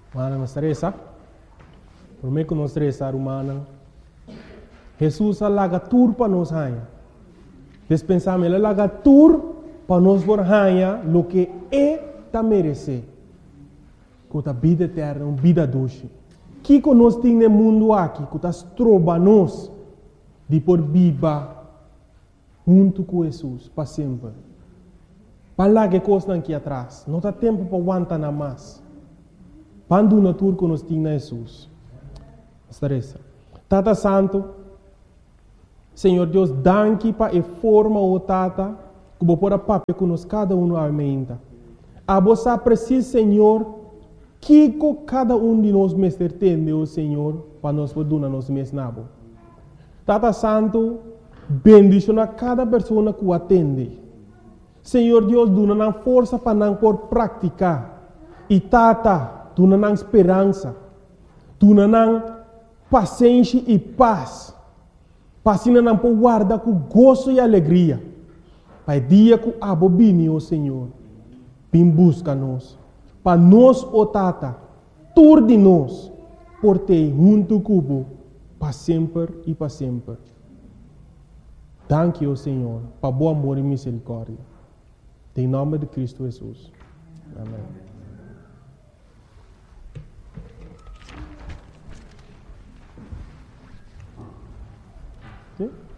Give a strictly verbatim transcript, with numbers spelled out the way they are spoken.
Mana estressa. Por mim que não estressar humana. Jesus alaga tur para nós hanha. Despensamos ele alaga tur para nós por hanha lo que é ta merece. Com a vida eterna, uma vida doce. Que que nós temos no mundo aqui, que nós troba nós de por viva junto com Jesus para sempre. Para lá que coisa aqui atrás, não há tempo para aguentar nada mais. Quando na tour que nós temos na Jesus. Estressa. Tata Santo, Senhor Deus, danke para a forma o Tata, que vou pôr a papel que nós cada um aumenta. A você precisa, Senhor, que cada um de nós mestre tem, o Senhor, para nós poder nos mesmos nabo. Tata Santo, bendicionar cada pessoa que o atende. Senhor Deus, dá força para não por praticar. E Tata, dá esperança. Dá paciência e paz. Para assim não por guardar com gozo e alegria. Para o dia que a bobine, o Senhor, vem busca nós. Para nós, o Tata, tudo de nós, por ter junto com para sempre e para sempre. Danke, o Senhor, para bom amor e misericórdia. Em nome de Cristo Jesus. Amém. Sim?